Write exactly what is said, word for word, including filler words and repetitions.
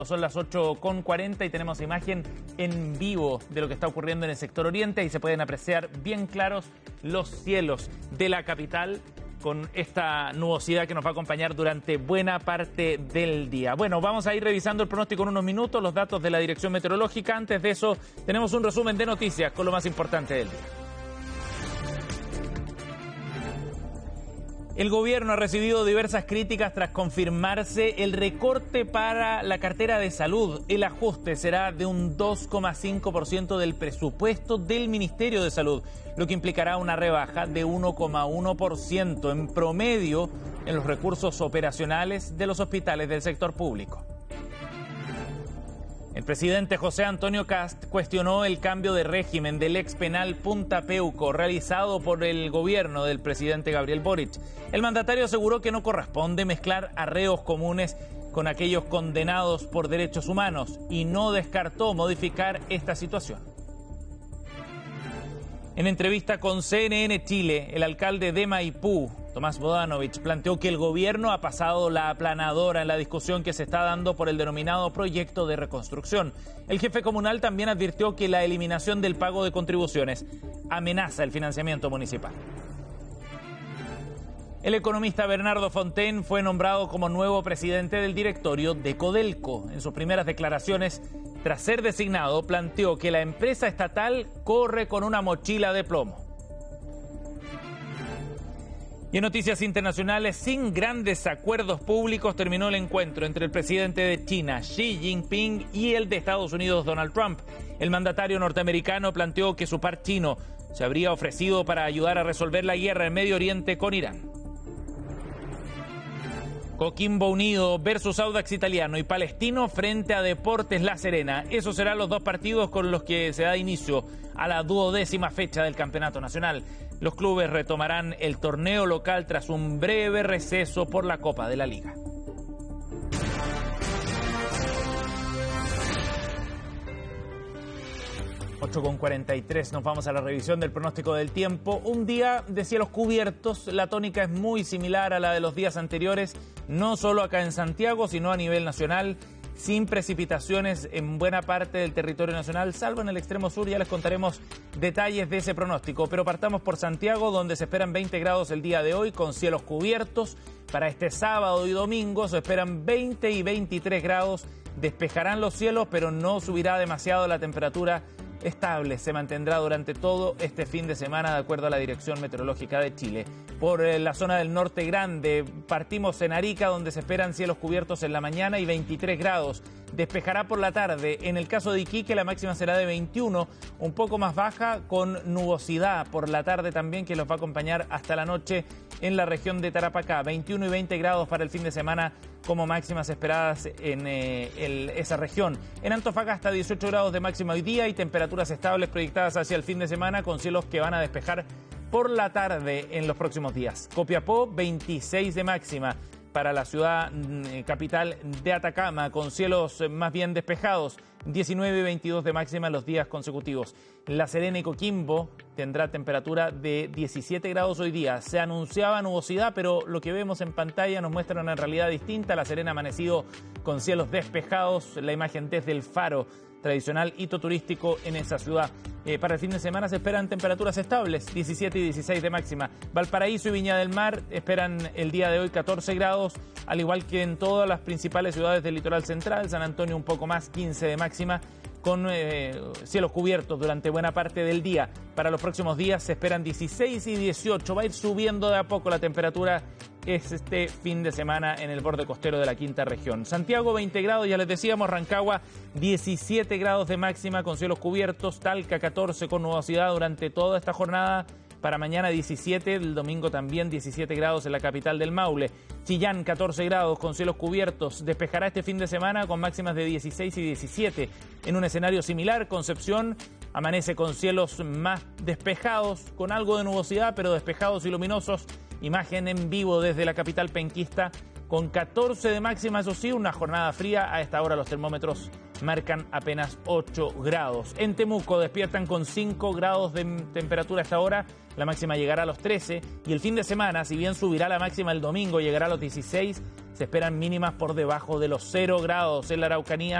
Son las ocho con cuarenta y tenemos imagen en vivo de lo que está ocurriendo en el sector oriente y se pueden apreciar bien claros los cielos de la capital con esta nubosidad que nos va a acompañar durante buena parte del día. Bueno, vamos a ir revisando el pronóstico en unos minutos, los datos de la Dirección Meteorológica. Antes de eso, tenemos un resumen de noticias con lo más importante del día. El gobierno ha recibido diversas críticas tras confirmarse el recorte para la cartera de salud. El ajuste será de un dos coma cinco por ciento del presupuesto del Ministerio de Salud, lo que implicará una rebaja de uno coma uno por ciento en promedio en los recursos operacionales de los hospitales del sector público. El presidente José Antonio Kast cuestionó el cambio de régimen del ex penal Punta Peuco realizado por el gobierno del presidente Gabriel Boric. El mandatario aseguró que no corresponde mezclar arreos comunes con aquellos condenados por derechos humanos y no descartó modificar esta situación. En entrevista con C N N Chile, el alcalde de Maipú, Tomás Bodanovich, planteó que el gobierno ha pasado la aplanadora en la discusión que se está dando por el denominado proyecto de reconstrucción. El jefe comunal también advirtió que la eliminación del pago de contribuciones amenaza el financiamiento municipal. El economista Bernardo Fontaine fue nombrado como nuevo presidente del directorio de Codelco. En sus primeras declaraciones, tras ser designado, planteó que la empresa estatal corre con una mochila de plomo. Y en noticias internacionales, sin grandes acuerdos públicos, terminó el encuentro entre el presidente de China, Xi Jinping, y el de Estados Unidos, Donald Trump. El mandatario norteamericano planteó que su par chino se habría ofrecido para ayudar a resolver la guerra en Medio Oriente con Irán. Coquimbo Unido versus Audax Italiano y Palestino frente a Deportes La Serena. Esos serán los dos partidos con los que se da inicio a la duodécima fecha del Campeonato Nacional. Los clubes retomarán el torneo local tras un breve receso por la Copa de la Liga. ocho con cuarenta y tres, nos vamos a la revisión del pronóstico del tiempo. Un día de cielos cubiertos, la tónica es muy similar a la de los días anteriores, no solo acá en Santiago, sino a nivel nacional, sin precipitaciones en buena parte del territorio nacional, salvo en el extremo sur. Ya les contaremos detalles de ese pronóstico, pero partamos por Santiago, donde se esperan veinte grados el día de hoy, con cielos cubiertos. Para este sábado y domingo se esperan veinte y veintitrés grados, despejarán los cielos, pero no subirá demasiado la temperatura. Estable se mantendrá durante todo este fin de semana, de acuerdo a la Dirección Meteorológica de Chile. Por la zona del norte grande, partimos en Arica, donde se esperan cielos cubiertos en la mañana y veintitrés grados. Despejará por la tarde. En el caso de Iquique, la máxima será de veintiuno, un poco más baja, con nubosidad por la tarde también, que los va a acompañar hasta la noche en la región de Tarapacá. veintiuno y veinte grados para el fin de semana como máximas esperadas en eh, el, esa región. En Antofagasta, dieciocho grados de máxima hoy día y temperaturas estables proyectadas hacia el fin de semana, con cielos que van a despejar por la tarde en los próximos días. Copiapó, veintiséis de máxima para la ciudad eh, capital de Atacama, con cielos más bien despejados, diecinueve y veintidós de máxima en los días consecutivos. La Serena y Coquimbo tendrá temperatura de diecisiete grados hoy día. Se anunciaba nubosidad, pero lo que vemos en pantalla nos muestra una realidad distinta. La Serena ha amanecido con cielos despejados, la imagen desde el faro, tradicional hito turístico en esa ciudad. Eh, para el fin de semana se esperan temperaturas estables, diecisiete y dieciséis de máxima. Valparaíso y Viña del Mar esperan el día de hoy catorce grados, al igual que en todas las principales ciudades del litoral central. San Antonio un poco más, quince de máxima, con eh, cielos cubiertos durante buena parte del día. Para los próximos días se esperan dieciséis y dieciocho, va a ir subiendo de a poco la temperatura es este fin de semana en el borde costero de la quinta región. Santiago, veinte grados, ya les decíamos. Rancagua, diecisiete grados de máxima con cielos cubiertos. Talca, catorce con nubosidad durante toda esta jornada. Para mañana diecisiete, el domingo también diecisiete grados en la capital del Maule. Chillán, catorce grados con cielos cubiertos. Despejará este fin de semana con máximas de dieciséis y diecisiete. En un escenario similar, Concepción amanece con cielos más despejados, con algo de nubosidad, pero despejados y luminosos. Imagen en vivo desde la capital penquista, con catorce de máxima, eso sí, una jornada fría. A esta hora los termómetros marcan apenas ocho grados. En Temuco despiertan con cinco grados de temperatura a esta hora, la máxima llegará a los trece, y el fin de semana, si bien subirá la máxima el domingo, llegará a los dieciséis, Se esperan mínimas por debajo de los cero grados en la Araucanía.